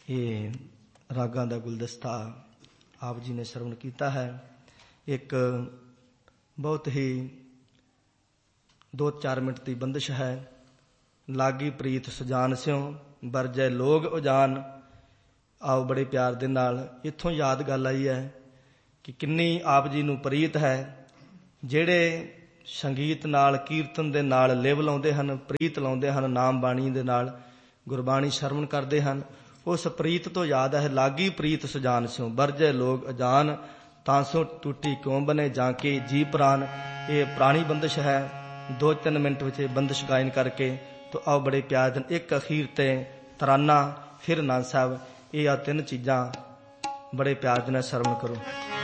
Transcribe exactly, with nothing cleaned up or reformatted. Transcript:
ਇਹ ਰਾਗਾਂ ਦਾ ਗੁਲਦਸਤਾ ਆਪ ਜੀ ਨੇ ਸਰਵਣ ਕੀਤਾ ਹੈ। ਇੱਕ ਬਹੁਤ ਹੀ ਦੋ ਚਾਰ ਮਿੰਟ ਦੀ ਬੰਦਿਸ਼ ਹੈ। ਲਾਗੀ ਪ੍ਰੀਤ ਸੁਜਾਨ ਸਿਉ ਵਰਜੈ ਲੋਗ ਉਜਾਨ। ਆਓ ਬੜੇ ਪਿਆਰ ਦੇ ਨਾਲ ਇੱਥੋਂ ਯਾਦ ਗੱਲ ਆਈ ਹੈ ਕਿ ਕਿੰਨੀ ਆਪ ਜੀ ਨੂੰ ਪ੍ਰੀਤ ਹੈ। ਜਿਹੜੇ ਸੰਗੀਤ ਨਾਲ ਕੀਰਤਨ ਦੇ ਨਾਲ ਲਿਵ ਲਾਉਂਦੇ ਹਨ, ਪ੍ਰੀਤ ਲਾਉਂਦੇ ਹਨ, ਨਾਮ ਬਾਣੀ ਦੇ ਨਾਲ ਗੁਰਬਾਣੀ ਸਰਵਣ ਕਰਦੇ ਹਨ, ਉਸ ਪ੍ਰੀਤ ਤੋਂ ਯਾਦ ਹੈ ਲਾਗੀ ਪ੍ਰੀਤ ਸੁਜਾਨ ਸਿਉ ਵਰਜੈ ਲੋਗ ਅਜਾਨ। ਤਾਂ ਸੋ ਟੂਟੀ ਕਿਉਂ ਬਨੇ ਜਾਂ ਕੇ ਜੀ ਪ੍ਰਾਨ। ਇਹ ਪੁਰਾਣੀ ਬੰਦਿਸ਼ ਹੈ। ਦੋ ਤਿੰਨ ਮਿੰਟ ਵਿੱਚ ਬੰਦਿਸ਼ ਗਾਇਨ ਕਰਕੇ ਤੋ ਆਓ ਬੜੇ ਪਿਆਰ ਦਿਨ ਇੱਕ ਅਖੀਰ ਤੇ ਤਰਾਨਾ ਫਿਰ ਆਨੰਦ ਸਾਹਿਬ, ਇਹ ਆ ਤਿੰਨ ਚੀਜ਼ਾਂ ਬੜੇ ਪਿਆਰ ਦੇ ਨਾਲ ਸਰਵਣ ਕਰੋ।